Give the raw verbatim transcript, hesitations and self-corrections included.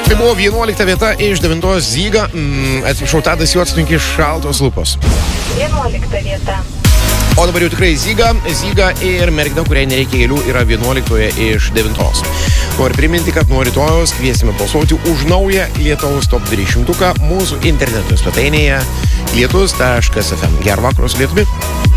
Tai buvo vienuolikta vieta iš devintos Zyga. Mm, atsiprašau, Tadas Juodsnuki iš Šaltos lūpos. vienuolikta vieta. O dabar jau tikrai Zyga. Zyga ir mergina, kuriai nereikia gėlių, yra vienuoliktoje iš devintos. Noriu priminti, kad nuo rytojos kviesime balsuoti už naują Lietuvos top dvidešimtuką mūsų interneto svetainėje lietus taškas ef em. Gerą vakarą su Lietumi.